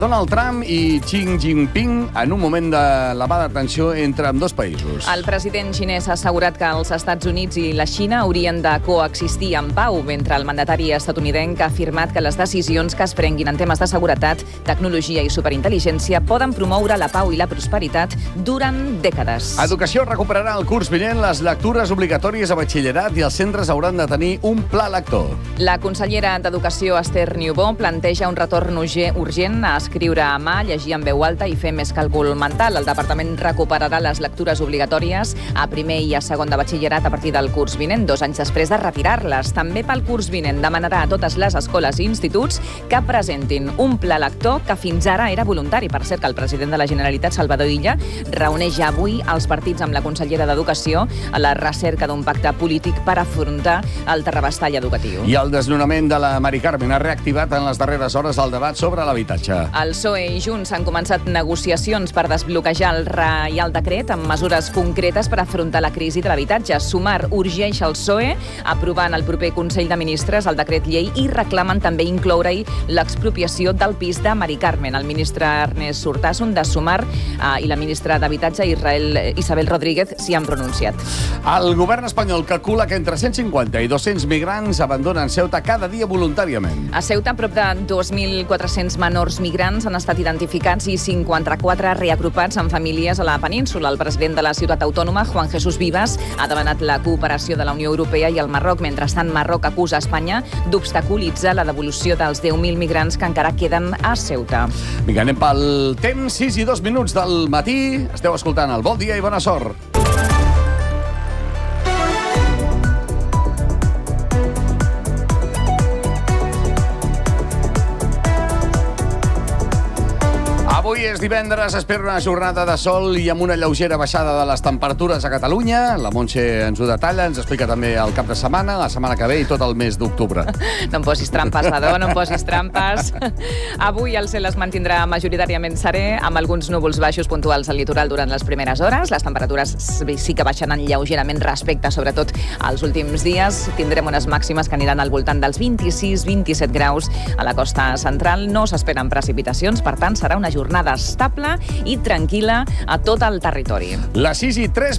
Donald Trump i Xi Jinping en un moment d'elevada tensió entre ambdós països. El president xinès ha assegurat que els Estats Units i la Xina haurien de coexistir en pau, mentre el mandatari estatunidenc ha afirmat que les decisions que es prenguin en temes de seguretat, tecnologia i superintel·ligència poden promoure la pau i la prosperitat durant dècades. Educació recuperarà el curs vinent les lectures obligatòries a batxillerat i els centres hauran de tenir un pla lector. La consellera d'Educació, Esther Niubó, planteja un retorn urgent a escriure a mà, llegir en veu alta i fer més càlcul mental. El departament recuperarà les lectures obligatòries a primer i a segon de batxillerat a partir del curs vinent, 2 anys després de retirar-les. També pel curs vinent demanarà a totes les escoles i instituts que presentin un pla lector que fins ara era voluntari. Per cert, que el president de la Generalitat, Salvador Illa, reuneix avui els partits amb la consellera d'Educació a la recerca d'un pacte polític per afrontar el terrabastall educatiu. I el desnonament de la Mari Carmen ha reactivat en les darreres hores el debat sobre l'habitatge. El PSOE i Junts han començat negociacions per desbloquejar el Reial Decret amb mesures concretes per afrontar la crisi de l'habitatge. Sumar urgeix el PSOE aprovant el proper Consell de Ministres el decret llei i reclamen també incloure-hi l'expropiació del pis de Mari Carmen. El ministre Ernest Urtasun de Sumar i la ministra d'Habitatge Isabel Rodríguez s'hi han pronunciat. El govern espanyol calcula que entre 150 i 200 migrants abandonen Ceuta cada dia voluntàriament. A Ceuta, prop de 2.400 menors migrants han estat identificats i 54 reagrupats en famílies a la península. El president de la ciutat autònoma, Juan Jesús Vivas, ha demanat la cooperació de la Unió Europea i el Marroc. Mentrestant, Marroc acusa Espanya d'obstaculitzar la devolució dels 10.000 migrants que encara queden a Ceuta. Vinga, anem pel temps, 6 i 2 minuts del matí. Esteu escoltant el Bon Dia i Bona Sort. Avui és divendres, espera una jornada de sol i amb una lleugera baixada de les temperatures a Catalunya. La Montse ens ho detalla, ens explica també el cap de setmana, la setmana que ve i tot el mes d'octubre. No em posis trampes, Adó, no em posis trampes. Avui el cel es mantindrà majoritàriament serè, amb alguns núvols baixos puntuals al litoral durant les primeres hores. Les temperatures sí que baixaran lleugerament respecte, sobretot als últims dies. Tindrem unes màximes que aniran al voltant dels 26-27 graus a la costa central. No s'esperen precipitacions, per tant, serà una jornada estable i tranquil·la a tot el territori. Les 6 i 3